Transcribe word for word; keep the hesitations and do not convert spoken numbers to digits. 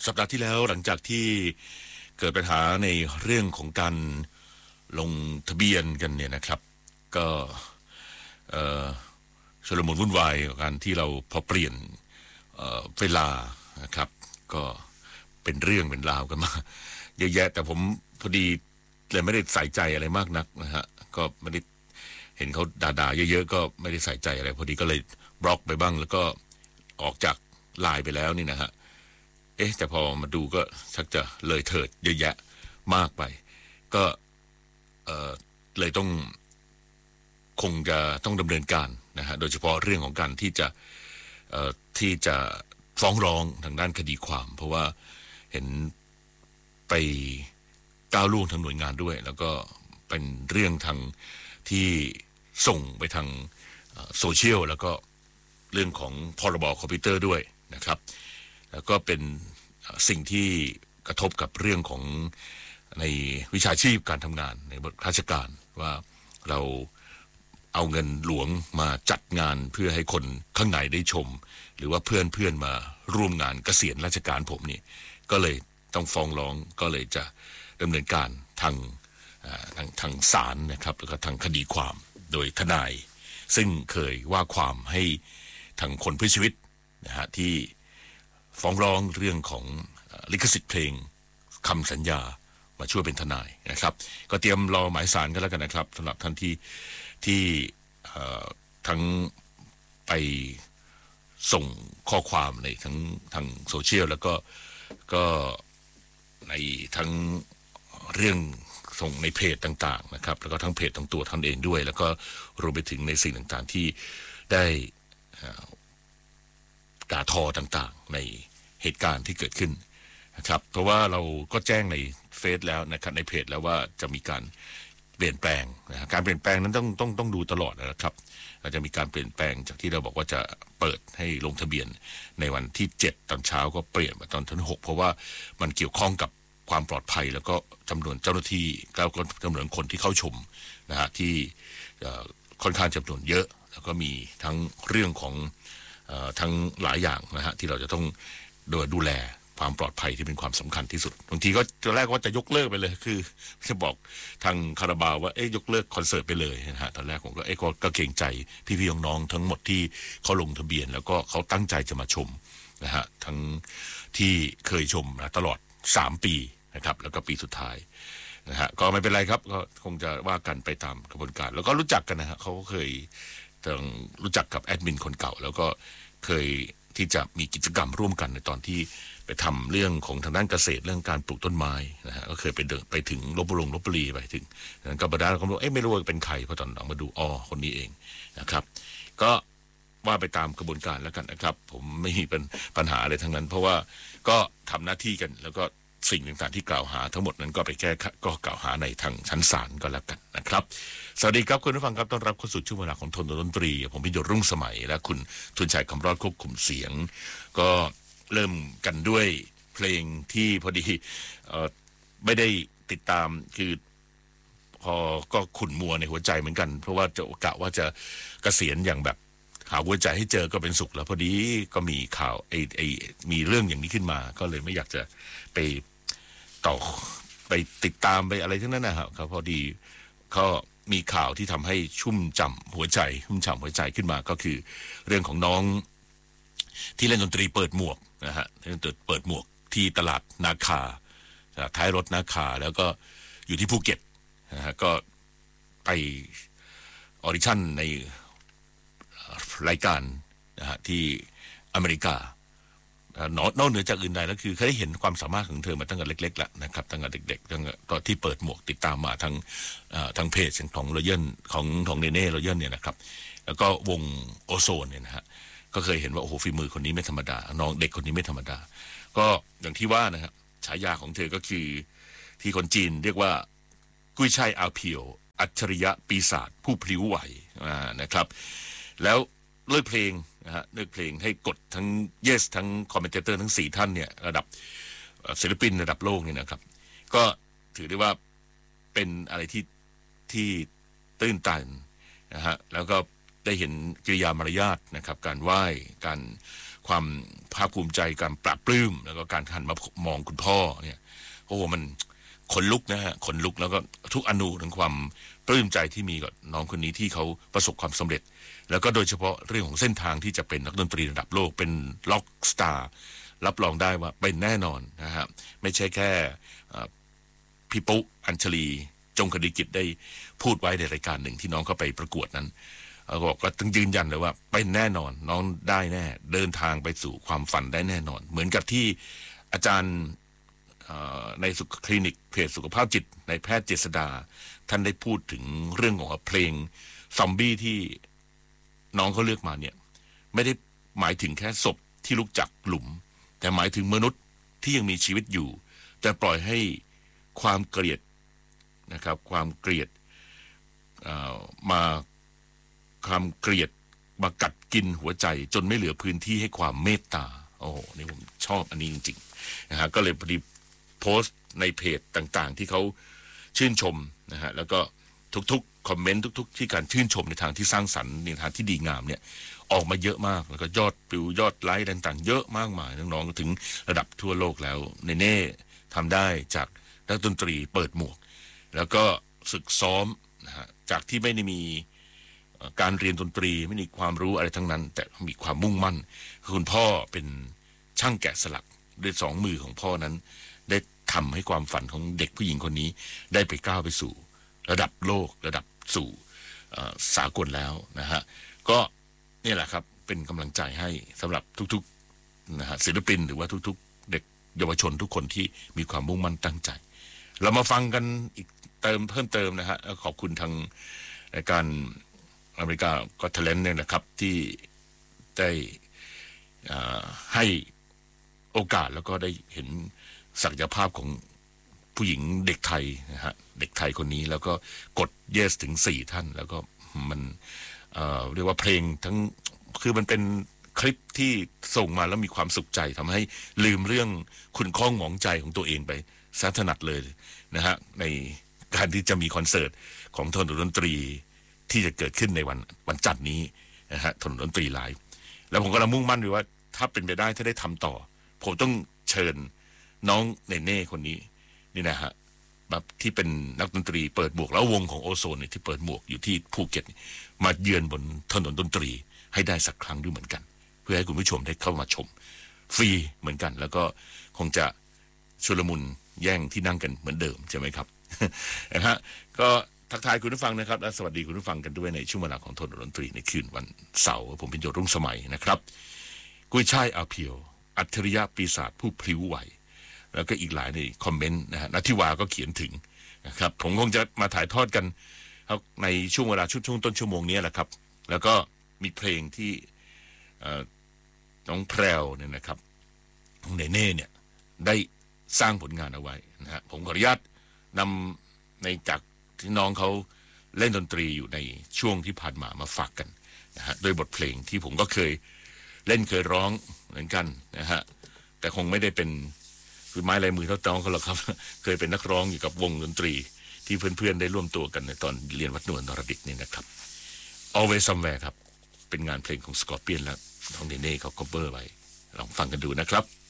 สัปดาห์ที่แล้วหลังจากที่เกิดปัญหาในเรื่องของการลงทะเบียนกันเนี่ยนะครับก็เอ่อชุลมุนวุ่นวายกับการที่เราพอเปลี่ยนเอ่อเวลานะครับก็เป็นเรื่องเป็นราวกันมาเยอะแยะแต่ผมพอดีเลยไม่ได้ใส่ใจอะไรมากนักนะฮะก็ไม่ได้เห็นเขาด่าๆเยอะๆก็ไม่ได้ใส่ใจอะไรพอดีก็เลยบล็อกไปบ้างแล้วก็ออกจากไลน์ไปแล้วนี่นะฮะเอ๊ะแต่พอมาดูก็ชักจะเลยเถิดเยอะแยะมากไปก็เอ่อเลยต้องคงจะต้องดำเนินการนะฮะโดยเฉพาะเรื่องของการที่จะเอ่อที่จะฟ้องร้องทางด้านคดีความเพราะว่าเห็นไปก้าวล่วงทางหน่วยงานด้วยแล้วก็เป็นเรื่องทางที่ส่งไปทางโซเชียลแล้วก็เรื่องของพรบคอมพิวเตอร์ด้วยนะครับแล้วก็เป็นสิ่งที่กระทบกับเรื่องของในวิชาชีพการทำงานในราชการว่าเราเอาเงินหลวงมาจัดงานเพื่อให้คนข้างในได้ชมหรือว่าเพื่อนเพื่อนมาร่วมงานเกษียณราชการผมนี่ก็เลยต้องฟ้องร้องก็เลยจะดำเนินการทางทางทางศาลนะครับแล้วก็ทางคดีความโดยทนายซึ่งเคยว่าความให้ทางคนเพื่อชีวิตนะฮะที่ฟ้องร้องเรื่องของลิขสิทธิ์เพลงคำสัญญามาช่วยเป็นทนายนะครับก็เตรียมรอหมายศาลกันแล้วกันนะครับสำหรับท่านที่ที่ทั้งไปส่งข้อความในทั้งทางโซเชียลแล้วก็ก็ในทั้งเรื่องส่งในเพจต่างๆนะครับแล้วก็ทั้งเพจของตัวท่านเองด้วยแล้วก็รวมไปถึงในสิ่งต่างๆที่ได้ด่าทอต่างๆในเหตุการณ์ที่เกิดขึ้นนะครับเพราะว่าเราก็แจ้งในเฟซแล้วนะครับในเพจแล้วว่าจะมีการเปลี่ยนแปลงนะการเปลี่ยนแปลงนั้นต้องต้องต้องดูตลอดนะครับเราจะมีการเปลี่ยนแปลงจากที่เราบอกว่าจะเปิดให้ลงทะเบียนในวันที่เจ็ดตอนเช้าก็เปลี่ยนมาตอนที่หกเพราะว่ามันเกี่ยวข้องกับความปลอดภัยแล้วก็จำนวนเจ้าหน้าที่แล้วก็จำนวนคนที่เข้าชมนะฮะที่ค่อนข้างจำนวนเยอะแล้วก็มีทั้งเรื่องของทั้งหลายอย่างนะฮะที่เราจะต้องดูแลความปลอดภัยที่เป็นความสำคัญที่สุดบางทีก็ตอนแรกว่าจะยกเลิกไปเลยคือจะบอกทางคาราบาวว่าเอ๊ยยกเลิกคอนเสิร์ตไปเลยนะฮะตอนแรกผมก็เอ๊ะก็เกรงใจพี่ๆน้องๆทั้งหมดที่เขาลงทะเบียนแล้วก็เขาตั้งใจจะมาชมนะฮะทั้งที่เคยชมนะตลอดสามปีนะครับแล้วก็ปีสุดท้ายนะฮะก็ไม่เป็นไรครับก็คงจะว่ากันไปตามกระบวนการแล้วก็รู้จักกันนะฮะเขาก็เคยต้องรู้จักกับแอดมินคนเก่าแล้วก็เคยที่จะมีกิจกรรมร่วมกันในตอนที่ไปทำเรื่องของทางด้านเกษตรเรื่องการปลูกต้นไม้นะฮะก็เคยไปเดินไปถึงลพบุรีลพบุรีไปถึงนั้นก็บรรดาเขาบอกเอ๊ะไม่รู้ว่าเป็นใครเพราะตอนหลังมาดูอ๋อคนนี้เองนะครับก็ว่าไปตามกระบวนการแล้วกันนะครับผมไม่มีเป็นปัญหาอะไรทั้งนั้นเพราะว่าก็ทำหน้าที่กันแล้วก็สิ่งต่างๆที่กล่าวหาทั้งหมดนั้นก็ไปแก้ก็กล่าวหาในทางชั้นศาลก็แล้วกันนะครับสวัสดีครับคุณผู้ฟังครับต้อนรับเข้าสู่ช่วงเวลาของทนดนตรีผมพิยศรุ่งสมัยและคุณทุนชัยคำรอดควบคุมเสียงก็เริ่มกันด้วยเพลงที่พอดีเอ่อไม่ได้ติดตามคือพอก็ขุ่นมัวในหัวใจเหมือนกันเพราะว่าจะกะว่าจะเกษียณอย่างแบบหาหัวใจให้เจอก็เป็นสุขแล้วพอดีก็มีข่าวไอ้ไอ้มีเรื่องอย่างนี้ขึ้นมาก็เลยไม่อยากจะไปต่อไปติดตามไปอะไรทั้งนั้นนะครับเขาพอดีก็มีข่าวที่ทำให้ชุ่มฉ่ำหัวใจชุ่มฉ่ำหัวใจขึ้นมาก็คือเรื่องของน้องที่เล่นดนตรีเปิดหมวกนะฮะเล่นดนตรีเปิดหมวกที่ตลาดนาคาท้ายรถนาคาแล้วก็อยู่ที่ภูเก็ตนะฮะก็ไปออดิชั่นในรายการนะฮะที่อเมริกานอกเหนือจากอื่นใดแล้วคือเคยได้เห็นความสามารถของเธอมาตั้งแต่เล็กๆแล้วนะครับตั้งแต่เด็กๆตั้งแต่ตอนที่เปิดหมวกติดตามมาทางทางเพจของโรเยนของของเนเน่โรเยนเนี่ยนะครับแล้วก็วงโอโซนเนี่ยนะฮะก็เคยเห็นว่าโอ้โหฝีมือคนนี้ไม่ธรรมดาน้องเด็กคนนี้ไม่ธรรมดาก็อย่างที่ว่านะครับฉายาของเธอก็คือที่คนจีนเรียกว่ากุ้ยช่ายอาเพียวอัจฉริยะปีศาจผู้พลิ้วไหวนะครับแล้วเลือกเพลงนะฮะเลือกเพลงให้กดทั้ง Yes ทั้งคอมเมนเตอร์ทั้งสี่ท่านเนี่ยระดับศิลปินระดับโลกเนี่ยนะครับก็ถือได้ว่าเป็นอะไรที่ที่ตื้นตันนะฮะแล้วก็ได้เห็นกิริยามารยาทนะครับการไหว้การความภาคภูมิใจการปราบปลื้มแล้วก็การหันมามองคุณพ่อเนี่ยโอ้โหมันขนลุกนะฮะขนลุกแล้วก็ทุกอนูของความปลื้มใจที่มีกับน้องคนนี้ที่เขาประสบความสำเร็จแล้วก็โดยเฉพาะเรื่องของเส้นทางที่จะเป็นนักดนตรีระดับโลกเป็นล็อกสตาร์รับรองได้ว่าเป็นแน่นอนนะฮะไม่ใช่แค่พี่ปุ๊อัญชลีจงคดีกิจได้พูดไว้ในรายการหนึ่งที่น้องเขาไปประกวดนั้นเขาบอกก็ต้องยืนยันเลยว่าเป็นแน่นอนน้องได้แน่เดินทางไปสู่ความฝันได้แน่นอนเหมือนกับที่อาจารย์ในสุขคลินิกเพจสุขภาพจิตในแพทย์เจษดาท่านได้พูดถึงเรื่องของเพลงซอมบี้ที่น้องเขาเลือกมาเนี่ยไม่ได้หมายถึงแค่ศพที่ลุกจากหลุมแต่หมายถึงมนุษย์ที่ยังมีชีวิตอยู่แต่ปล่อยให้ความเกลียดนะครับความเกลียดมาความเกลียดมากัดกินหัวใจจนไม่เหลือพื้นที่ให้ความเมตตาโอ้โหนี่ผมชอบอันนี้จริงๆนะฮะก็เลยพอดีโพสต์ในเพจต่างๆที่เขาชื่นชมนะฮะแล้วก็ทุกๆคอมเมนต์ทุกๆที่การชื่นชมในทางที่สร้างสรรค์ในทางที่ดีงามเนี่ยออกมาเยอะมากแล้วก็ยอดวิวยอดไลค์ต่างๆเยอะมากมายน้องๆถึงระดับทั่วโลกแล้วในเน่ทำได้จากนักดนตรีเปิดหมวกแล้วก็ฝึกซ้อมนะฮะจากที่ไม่ได้มีการเรียนดนตรีไม่มีความรู้อะไรทั้งนั้นแต่มีความมุ่งมั่นคุณพ่อเป็นช่างแกะสลักด้วยสองมือของพ่อนั้นได้ทำให้ความฝันของเด็กผู้หญิงคนนี้ได้ไปก้าวไปสู่ระดับโลกระดับสู่สากลแล้วนะฮะก็นี่แหละครับเป็นกำลังใจให้สำหรับทุกๆนะฮะศิลปินหรือว่าทุกๆเด็กเยาวชนทุกคนที่มีความมุ่งมั่นตั้งใจเรามาฟังกันอีกเติมเพิ่มเติมนะฮะขอบคุณทางรายการอเมริกาก็เทเลนต์เนี่ยนะครับที่ได้ให้โอกาสแล้วก็ได้เห็นศักยภาพของผู้หญิงเด็กไทยนะฮะเด็กไทยคนนี้แล้วก็กด yes ถึงสี่ท่านแล้วก็มัน เอ่อ เรียกว่าเพลงทั้งคือมันเป็นคลิปที่ส่งมาแล้วมีความสุขใจทำให้ลืมเรื่องคุณข้องหมองใจของตัวเองไปซะถนัดเลยนะฮะในการที่จะมีคอนเสิร์ตของถนนดนตรีที่จะเกิดขึ้นในวันวันจันทร์นี้นะฮะถนนดนตรีไลฟ์แล้วผมก็ละมุ่งมั่นไว้ว่าถ้าเป็นไปได้ถ้าได้ทำต่อผมต้องเชิญน้องเนเน่คนนี้นี่นะฮะแบบที่เป็นนักดนตรีเปิดหมวกแล้ววงของโอโซนเนี่ยที่เปิดหมวกอยู่ที่ภูเก็ตมาเยือนบนถนนดนตรีให้ได้สักครั้งด้วยเหมือนกันเพื่อให้คุณผู้ชมได้เข้ามาชมฟรีเหมือนกันแล้วก็คงจะชุลมุนแย่งที่นั่งกันเหมือนเดิมใช่ไหมครับ นะฮะก็ทักทายคุณผู้ฟังนะครับและสวัสดีคุณผู้ฟังกันด้วยในช่วงเวลาของถนนดนตรีในคืนวันเสาร์ผมเป็นโยรุ่งสมัยนะครับกุ้ยช่ายอาเพียวอัจฉริยะปีศาจผู้พลิ้วไหวแล้วก็อีกหลายในคอมเมนต์นะฮะนัทธิวาก็เขียนถึงนะครับผมคงจะมาถ่ายทอดกันในช่วงเวลาช่วงต้นชั่วโมงนี้แหละครับแล้วก็มีเพลงที่น้องแพรวเนี่ยนะครับเนเน่เนี่ยได้สร้างผลงานเอาไว้นะฮะผมขออนุญาตนำในจากที่น้องเขาเล่นดนตรีอยู่ในช่วงที่ผ่านมามาฝากกันนะฮะโดยบทเพลงที่ผมก็เคยเล่นเคยร้องเหมือนกันนะฮะแต่คงไม่ได้เป็นคือไม้ลายมือเท่าน้องเขาหรอกครับเคยเป็นนักร้องอยู่กับวงดนตรีที่เพื่อนๆได้ร่วมตัวกันในตอนเรียนวัดนวลนรดิษฐ์นี่นะครับ Always Somewhere ครับเป็นงานเพลงของ Scorpion และน้องเนเน่เขา cover ไว้ลองฟังกันดูนะครับ